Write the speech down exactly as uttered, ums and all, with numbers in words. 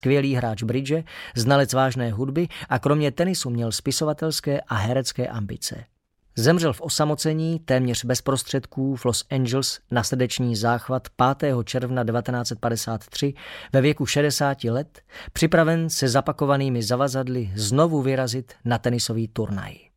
skvělý hráč bridge, znalec vážné hudby a kromě tenisu měl spisovatelské a herecké ambice. Zemřel v osamocení, téměř bez prostředků v Los Angeles na srdeční záchvat pátého června devatenáct set padesát tři ve věku šedesáti let, připraven se zapakovanými zavazadly znovu vyrazit na tenisový turnaj.